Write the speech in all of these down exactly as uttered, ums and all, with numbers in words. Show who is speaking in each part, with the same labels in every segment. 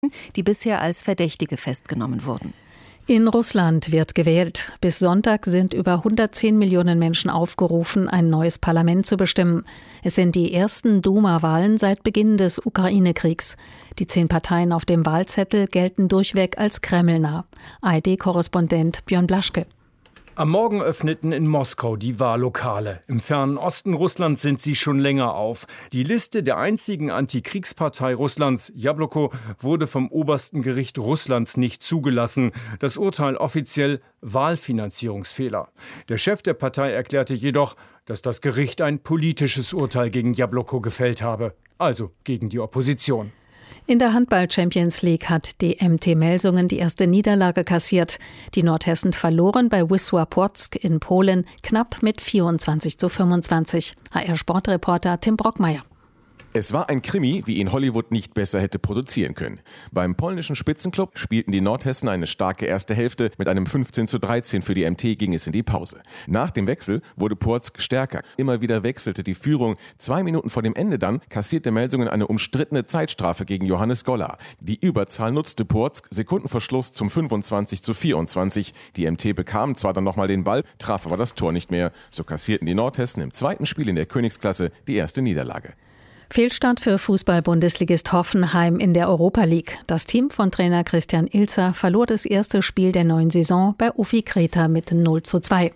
Speaker 1: die bisher als Verdächtige festgenommen wurden.
Speaker 2: In Russland wird gewählt. Bis Sonntag sind über hundertzehn Millionen Menschen aufgerufen, ein neues Parlament zu bestimmen. Es sind die ersten Duma-Wahlen seit Beginn des Ukraine-Kriegs. Die zehn Parteien auf dem Wahlzettel gelten durchweg als kremlnah. A R D-Korrespondent Björn Blaschke.
Speaker 3: Am Morgen öffneten in Moskau die Wahllokale. Im fernen Osten Russlands sind sie schon länger auf. Die Liste der einzigen Antikriegspartei Russlands, Jabloko, wurde vom obersten Gericht Russlands nicht zugelassen. Das Urteil offiziell Wahlfinanzierungsfehler. Der Chef der Partei erklärte jedoch, dass das Gericht ein politisches Urteil gegen Jabloko gefällt habe, also gegen die Opposition.
Speaker 2: In der Handball-Champions League hat die M T Melsungen die erste Niederlage kassiert. Die Nordhessen verloren bei Wisła Płock in Polen knapp mit vierundzwanzig zu fünfundzwanzig. H R-Sportreporter Tim Brockmeier.
Speaker 4: Es war ein Krimi, wie ihn Hollywood nicht besser hätte produzieren können. Beim polnischen Spitzenclub spielten die Nordhessen eine starke erste Hälfte. Mit einem fünfzehn zu dreizehn für die M T ging es in die Pause. Nach dem Wechsel wurde Płock stärker. Immer wieder wechselte die Führung. Zwei Minuten vor dem Ende dann kassierte Melsungen eine umstrittene Zeitstrafe gegen Johannes Golla. Die Überzahl nutzte Płock, Sekunden vor Schluss zum fünfundzwanzig zu vierundzwanzig. Die M T bekam zwar dann nochmal den Ball, traf aber das Tor nicht mehr. So kassierten die Nordhessen im zweiten Spiel in der Königsklasse die erste Niederlage.
Speaker 2: Fehlstart für Fußball-Bundesligist Hoffenheim in der Europa League. Das Team von Trainer Christian Ilzer verlor das erste Spiel der neuen Saison bei U F I Kreta mit null zu zwei.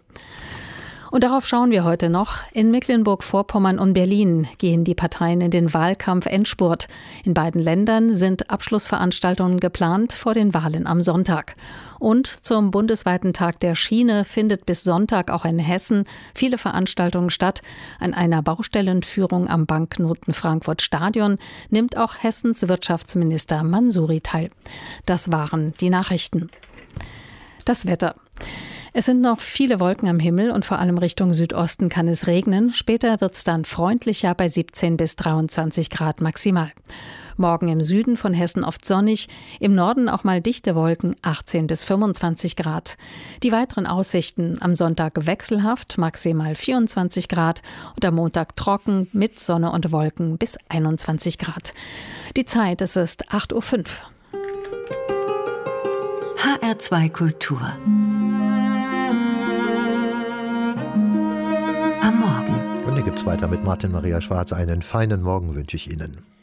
Speaker 2: Und darauf schauen wir heute noch. In Mecklenburg-Vorpommern und Berlin gehen die Parteien in den Wahlkampf-Endspurt. In beiden Ländern sind Abschlussveranstaltungen geplant vor den Wahlen am Sonntag. Und zum bundesweiten Tag der Schiene findet bis Sonntag auch in Hessen viele Veranstaltungen statt. An einer Baustellenführung am Banknoten Frankfurt Stadion nimmt auch Hessens Wirtschaftsminister Mansouri teil. Das waren die Nachrichten. Das Wetter. Es sind noch viele Wolken am Himmel und vor allem Richtung Südosten kann es regnen. Später wird es dann freundlicher bei siebzehn bis dreiundzwanzig Grad maximal. Morgen im Süden von Hessen oft sonnig, im Norden auch mal dichte Wolken, achtzehn bis fünfundzwanzig Grad. Die weiteren Aussichten: am Sonntag wechselhaft, maximal vierundzwanzig Grad und am Montag trocken mit Sonne und Wolken bis einundzwanzig Grad. Die Zeit, es ist acht Uhr fünf.
Speaker 1: H R zwei Kultur. Am Morgen.
Speaker 5: Und hier gibt's weiter mit Martin Maria Schwarz. Einen feinen Morgen wünsche ich Ihnen.